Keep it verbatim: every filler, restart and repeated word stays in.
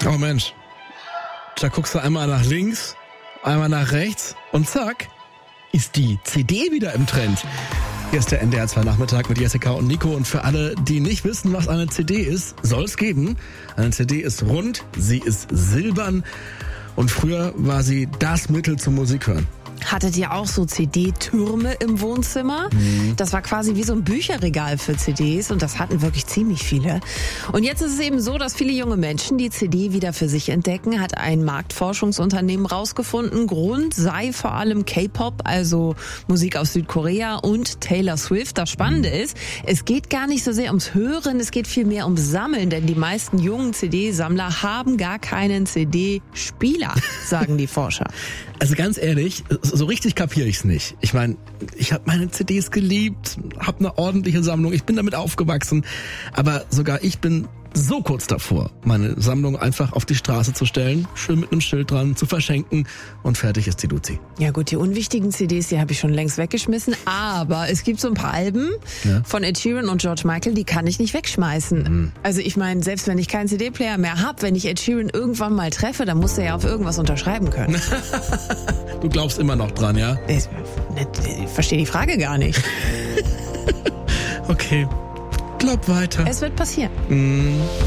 Oh Mensch, da guckst du einmal nach links, einmal nach rechts und zack, ist die C D wieder im Trend. Hier ist der N D R zwei Nachmittag mit Jessica und Nico. Und für alle, die nicht wissen, was eine C D ist, soll es geben. Eine C D ist rund, sie ist silbern und früher war sie das Mittel zum Musik hören. Hattet ihr auch so C D-Türme im Wohnzimmer? Mhm. Das war quasi wie so ein Bücherregal für C Ds und das hatten wirklich ziemlich viele. Und jetzt ist es eben so, dass viele junge Menschen die C D wieder für sich entdecken, hat ein Marktforschungsunternehmen rausgefunden. Grund sei vor allem K-Pop, also Musik aus Südkorea und Taylor Swift. Das Spannende ist, es geht gar nicht so sehr ums Hören, es geht vielmehr ums Sammeln, denn die meisten jungen C D-Sammler haben gar keinen C D-Spieler, sagen die Forscher. Also ganz ehrlich, so richtig kapiere ich's nicht. Ich meine, ich habe meine C Ds geliebt, habe eine ordentliche Sammlung, ich bin damit aufgewachsen, aber sogar ich bin so kurz davor, meine Sammlung einfach auf die Straße zu stellen, schön mit einem Schild dran, zu verschenken und fertig ist die Duzi. Ja gut, die unwichtigen C Ds, die habe ich schon längst weggeschmissen, aber es gibt so ein paar Alben ja. von Ed Sheeran und George Michael, die kann ich nicht wegschmeißen. Mhm. Also ich meine, selbst wenn ich keinen C D-Player mehr habe, wenn ich Ed Sheeran irgendwann mal treffe, dann muss er ja auf irgendwas unterschreiben können. Du glaubst immer noch dran, ja? Ich, ich verstehe die Frage gar nicht. Okay. Glaub weiter. Es wird passieren. Mm.